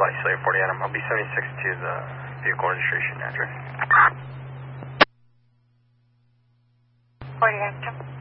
Flight Cellular 40 Adam. I'll be 76 to the vehicle registration address. 40 Adam.